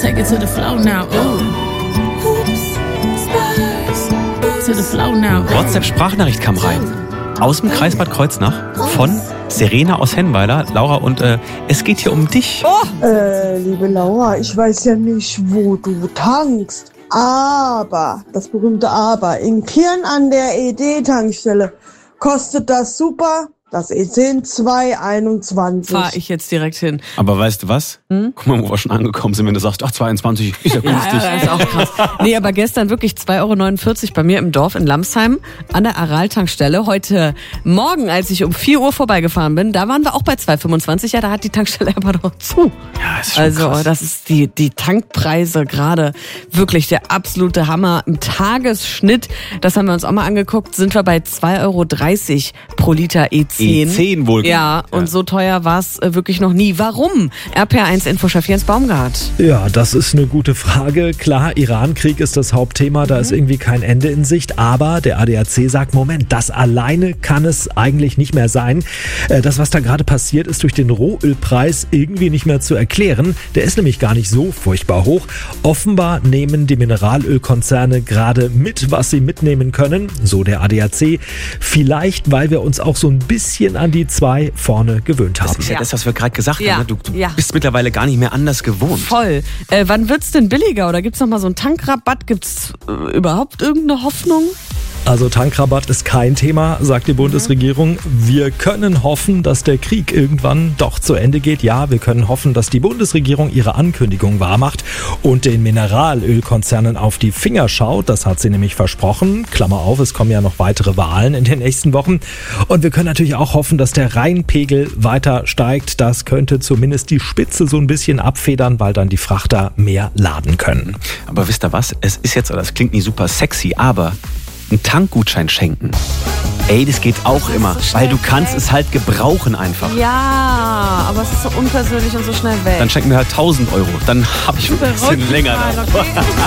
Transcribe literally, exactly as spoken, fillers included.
Take it to the flow now. Ooh. Oops. Spurs. To the flow now. WhatsApp-Sprachnachricht kam rein. Aus dem Kreis Bad Kreuznach von Serena aus Hennweiler. Laura, und äh, es geht hier um dich. Oh. Äh, liebe Laura, ich weiß ja nicht, wo du tankst. Aber, das berühmte Aber, in Kirn an der E D-Tankstelle kostet das super. Das E zehn zwei einundzwanzig. Fahr ich jetzt direkt hin. Aber weißt du was? Hm? Guck mal, wo wir schon angekommen sind, wenn du sagst, ach, zweiundzwanzig ist ja günstig. Ja, ja, das ist auch krass. Nee, aber gestern wirklich zwei Euro neunundvierzig bei mir im Dorf in Lamsheim an der Aral-Tankstelle. Heute Morgen, als ich um vier Uhr vorbeigefahren bin, da waren wir auch bei zwei Euro fünfundzwanzig. Ja, da hat die Tankstelle aber noch zu. Ja, ist schon also, krass. das ist die, die Tankpreise gerade wirklich der absolute Hammer. Im Tagesschnitt, das haben wir uns auch mal angeguckt, sind wir bei zwei Euro dreißig pro Liter E zehn. E zehn wohl. Ja, und ja. so teuer war es wirklich noch nie. Warum? R P R eins Infochef Jens Baumgart. Ja, das ist eine gute Frage. Klar, Iran-Krieg ist das Hauptthema, da mhm. ist irgendwie kein Ende in Sicht. Aber der A D A C sagt, Moment, das alleine kann es eigentlich nicht mehr sein. Das, was da gerade passiert, ist durch den Rohölpreis irgendwie nicht mehr zu erklären. Der ist nämlich gar nicht so furchtbar hoch. Offenbar nehmen die Mineralölkonzerne gerade mit, was sie mitnehmen können, so der A D A C. Vielleicht, weil wir uns auch so ein bisschen an die zwei vorne gewöhnt haben. Das ist ja, ja. das, was wir gerade gesagt ja. haben. Du, du ja. bist mittlerweile gar nicht mehr anders gewohnt. Voll. Äh, wann wird's denn billiger? Oder gibt's noch mal so einen Tankrabatt? Gibt's äh, überhaupt irgendeine Hoffnung? Also Tankrabatt ist kein Thema, sagt die Bundesregierung. Wir können hoffen, dass der Krieg irgendwann doch zu Ende geht. Ja, wir können hoffen, dass die Bundesregierung ihre Ankündigung wahrmacht und den Mineralölkonzernen auf die Finger schaut. Das hat sie nämlich versprochen. Klammer auf, es kommen ja noch weitere Wahlen in den nächsten Wochen. Und wir können natürlich auch hoffen, dass der Rheinpegel weiter steigt. Das könnte zumindest die Spitze so ein bisschen abfedern, weil dann die Frachter mehr laden können. Aber wisst ihr was? Es ist jetzt, das klingt nicht super sexy, aber einen Tankgutschein schenken. Ey, das geht auch immer, so weil du kannst weg. es halt gebrauchen einfach. Ja, aber es ist so unpersönlich und so schnell weg. Dann schenken wir halt tausend Euro, dann hab ich ein bisschen länger. Okay.